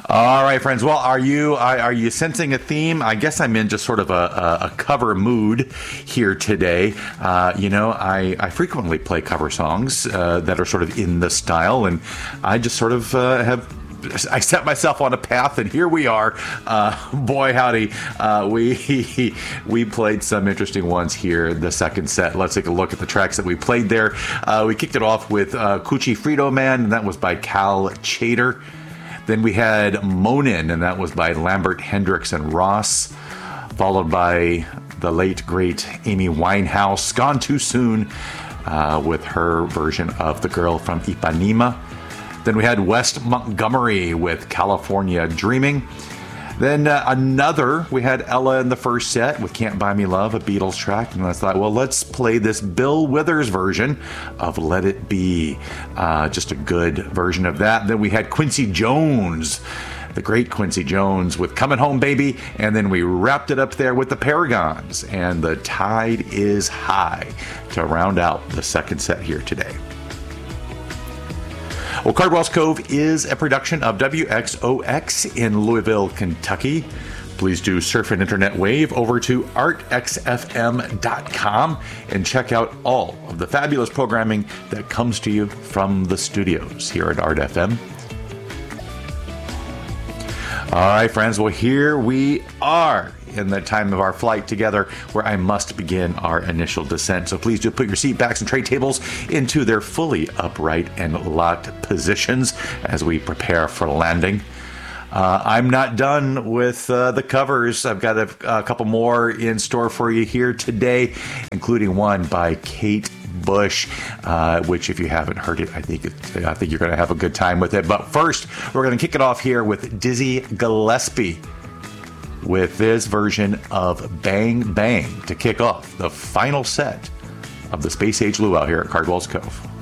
All right, friends. Well, are you sensing a theme? I guess I'm in just sort of a cover mood here today. I frequently play cover songs that are sort of in the style, and I just sort of I set myself on a path, and here we are. Boy, howdy. We played some interesting ones here in the second set. Let's take a look at the tracks that we played there. We kicked it off with Coochie Frito Man, and that was by Cal Chater. Then we had Moanin', and that was by Lambert Hendricks and Ross, followed by the late, great Amy Winehouse, Gone Too Soon, with her version of The Girl from Ipanema. Then we had West Montgomery with California Dreaming. Then we had Ella in the first set with Can't Buy Me Love, a Beatles track. And I thought, well, let's play this Bill Withers version of Let It Be. Just a good version of that. Then we had Quincy Jones, the great Quincy Jones, with Coming Home Baby. And then we wrapped it up there with the Paragons and The Tide Is High to round out the second set here today. Well, Cardwell's Cove is a production of WXOX in Louisville, Kentucky. Please do surf an internet wave over to artxfm.com and check out all of the fabulous programming that comes to you from the studios here at Art FM. All right, friends. Well, here we are in the time of our flight together, where I must begin our initial descent. So please do put your seat backs and tray tables into their fully upright and locked positions as we prepare for landing. I'm not done with the covers. I've got a couple more in store for you here today, including one by Kate Bush, which, if you haven't heard it, I think you're going to have a good time with it. But first, we're going to kick it off here with Dizzy Gillespie with this version of Bang Bang to kick off the final set of the Space Age Luau here at Cardwell's Cove.